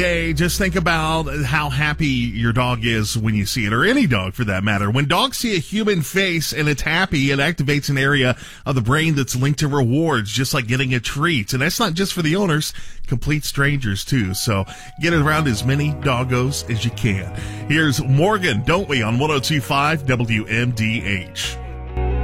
Hey, just think about how happy your dog is when you see it, or any dog for that matter. When dogs see a human face and it's happy, it activates an area of the brain that's linked to rewards, just like getting a treat. And that's not just for the owners, complete strangers too. So get around as many doggos as you can. Here's Morgan, Don't We, on 102.5 WMDH.